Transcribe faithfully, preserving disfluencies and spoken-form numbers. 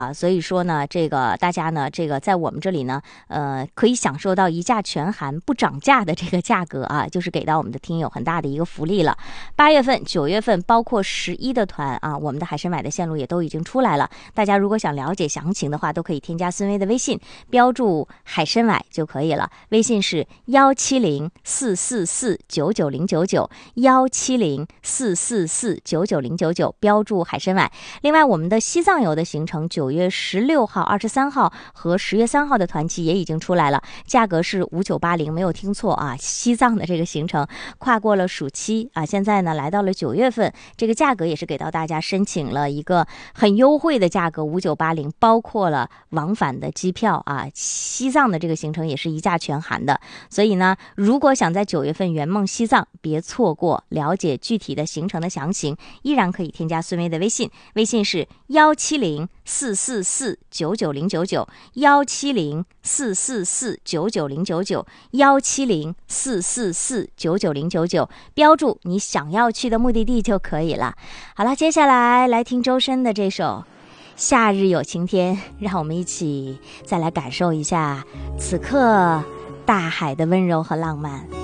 啊，所以说呢，这个大家呢，这个在我们这里呢，呃，可以享受到一价全含不涨价的这个价格啊，就是给到我们的听友很大的一个福利了。八月份、九月份，包括十一的团啊，我们的海参崴的线路也都已经出来了。大家如果想了解详情的话，都可以添加孙威的微信，标注海参崴就可以了。微信是幺七零四四四九九零九九，幺七零四四四九九零九九，标注海参崴。另外，我们的西藏游的行程，九月十六号、二十三号和十月三号的团期也已经出来了，价格是五九八零，没有听错啊！西藏的这个行程跨过了暑期啊，现在呢来到了九月份，这个价格也是给到大家申请了一个很优惠的价格，五九八零，包括了往返的机票啊，西藏的这个行程也是一价全含的。所以呢，如果想在九月份圆梦西藏，别错过，了解具体的行程的详情，依然可以添加孙威的微信，微信是幺七零四四四九九零九九，幺七零四四四九九零九九，幺七零四四四九九零九九，标注你想要去的目的地就可以了。好了，接下来来听周深的这首夏日有晴天，让我们一起再来感受一下此刻大海的温柔和浪漫。